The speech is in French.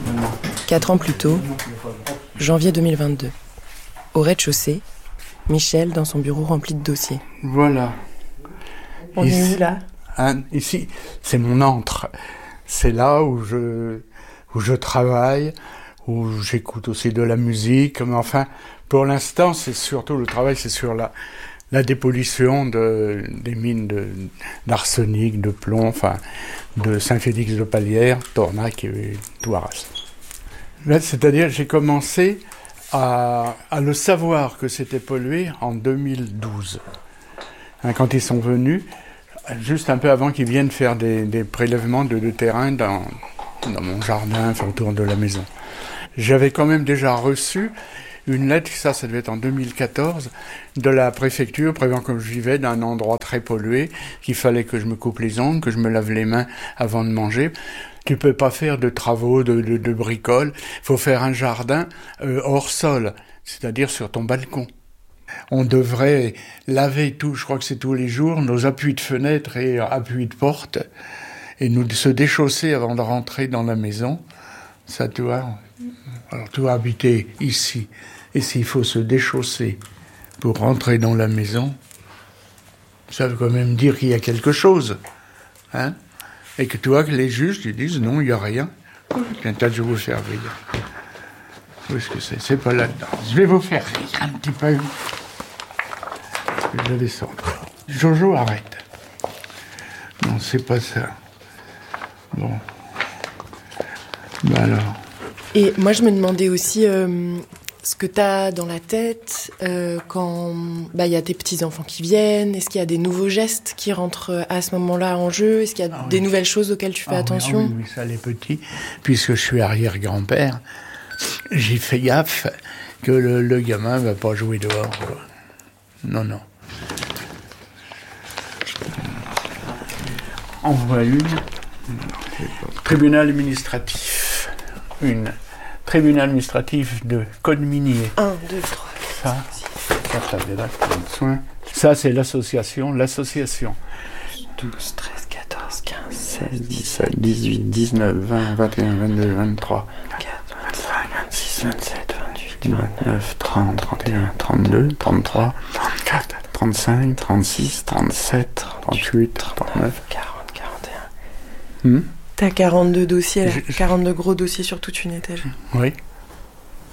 4 ans plus tôt, janvier 2022. Au rez-de-chaussée, Michel dans son bureau rempli de dossiers. Voilà. On est où là ? Ici, c'est mon antre. C'est là où je travaille, où j'écoute aussi de la musique. Mais enfin, pour l'instant, c'est surtout le travail, c'est sur la dépollution des mines d'arsenic, de plomb, enfin, de Saint-Félix-de-Palière, Tornac et Touaras. Là, c'est-à-dire, j'ai commencé à le savoir que c'était pollué en 2012. Quand ils sont venus, juste un peu avant qu'ils viennent faire des prélèvements de terrain dans mon jardin, enfin, autour de la maison. J'avais quand même déjà reçu une lettre, ça devait être en 2014, de la préfecture prévenant que je vivais d'un endroit très pollué, qu'il fallait que je me coupe les ongles, que je me lave les mains avant de manger. Tu peux pas faire de travaux, de bricoles. Il faut faire un jardin hors sol, c'est-à-dire sur ton balcon. On devrait laver tout, je crois que c'est tous les jours, nos appuis de fenêtres et appuis de porte, et nous se déchausser avant de rentrer dans la maison. Ça, tu vois, alors tu vas habiter ici. Et s'il faut se déchausser pour rentrer dans la maison, ça veut quand même dire qu'il y a quelque chose. Hein ? Et que tu vois que les juges, ils disent non, il n'y a rien. Tiens, je vais vous faire rire. Où est-ce que c'est ? C'est pas là-dedans. Je vais vous faire rire un petit peu. Je descends. Jojo, arrête. Non, c'est pas ça. Bon. Ben alors. Et moi, je me demandais aussi ce que tu as dans la tête quand y a tes petits-enfants qui viennent. Est-ce qu'il y a des nouveaux gestes qui rentrent à ce moment-là en jeu ? Est-ce qu'il y a des nouvelles choses auxquelles tu fais attention ? Oui, ça, les petits. Puisque je suis arrière-grand-père, j'ai fait gaffe que le gamin ne va pas jouer dehors, quoi. Non. On voit une. Tribunal administratif. Une. Tribunal administratif de code minier. 1, 2, 3. Ça, c'est l'association. 12, 13, 14, 15, 16, 17, 18, 19, 20, 21, 22, 23, 24, 25, 26, 27, 28, 29, 30, 31, 32, 33, 34, 35, 36, 37, 38, 39, 40, 41. T'as 42 dossiers, là. 42 gros dossiers sur toute une étagère. Oui.